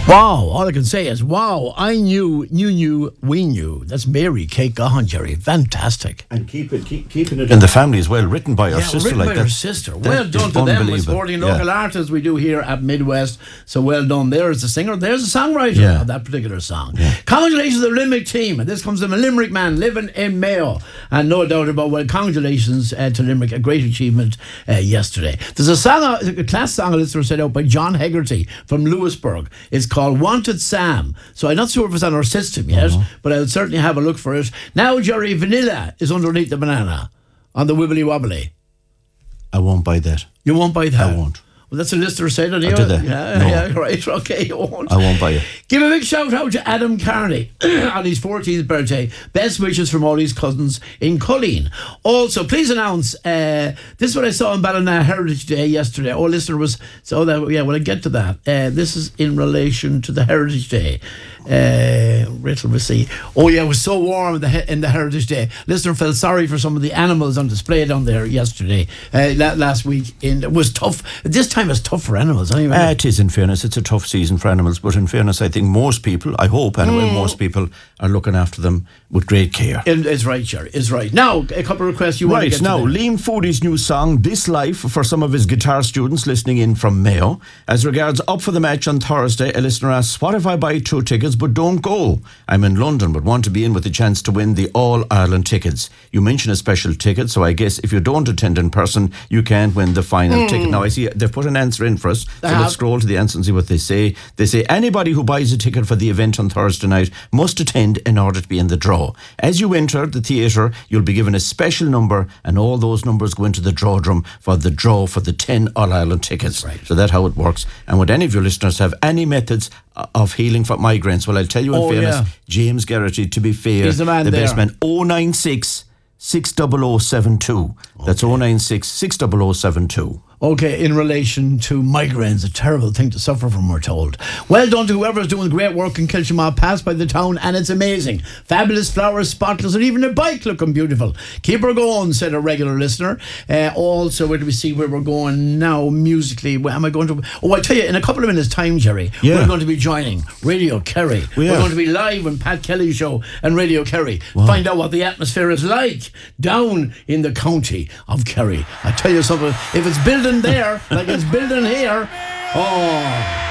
Wow, all I can say is, wow, I knew, we knew. That's Mary Kate Gahan, Jerry. Fantastic. And keeping it in the family as well, written by her sister. Written like by that. her sister. Well done to them, with supporting local artists we do here at Midwest. So well done. There's the singer, there's the songwriter of that particular song. Congratulations to the Limerick team. And this comes from a Limerick man living in Mayo. And no doubt about, well, congratulations to Limerick, a great achievement yesterday. There's a class song a listener set out by John Hegarty from Lewisburg. It's called Wanted Sam. So I'm not sure if it's on our system yet, but I'll certainly have a look for it. Now, Jerry, vanilla is underneath the banana on the wibbly wobbly. I won't buy that. You won't buy that? I won't. Well, that's a listener said it. Did they? Yeah, right. Okay, you won't. I won't buy it. Give a big shout out to Adam Carney on his 14th birthday. Best wishes from all his cousins in Colleen. Also, please announce, this is what I saw on Ballina Heritage Day yesterday. Oh, listener was, so that, yeah, when I get to that, this is in relation to the Heritage Day. Riddle we see. Oh yeah, it was so warm in the Heritage Day. Listener felt sorry for some of the animals on display down there yesterday, last week. It was tough. This time it's tough for animals. Anyway. It is, in fairness. It's a tough season for animals, but in fairness, I think most people, I hope anyway, most people are looking after them with great care. It's right, Jerry. It's right. Now, a couple of requests you want to get now, to. Liam Foodie's new song, This Life, for some of his guitar students listening in from Mayo. As regards Up for the Match on Thursday, a listener asks, what if I buy 2 tickets but don't go? I'm in London but want to be in with the chance to win the All-Ireland tickets. You mention a special ticket, so I guess if you don't attend in person, you can't win the final ticket. Now, I see they've put an answer in for us, so let's scroll to the answer and see what they say. They say, anybody who buys a ticket for the event on Thursday night must attend in order to be in the draw. As you enter the theatre, you'll be given a special number, and all those numbers go into the draw drum for the draw for the 10 All-Ireland tickets. Right. So that's how it works. And would any of your listeners have any methods of healing for migraines? Well, I'll tell you in fairness, James Garrity, to be fair, he's the best man. 096 60072. That's 096 60072. Okay, in relation to migraines, a terrible thing to suffer from, we're told. Well done to whoever's doing great work in Kilshamar, passed by the town, and it's amazing. Fabulous flowers, spotless, and even a bike looking beautiful. Keep her going, said a regular listener. Also, where do we see where we're going now musically? Where am I going to? Oh, I tell you, in a couple of minutes' time, Jerry, we're going to be joining Radio Kerry. We're going to be live on Pat Kelly's show and Radio Kerry. Find out what the atmosphere is like down in the county of Kerry. I tell you something, if it's building there like it's building here, oh...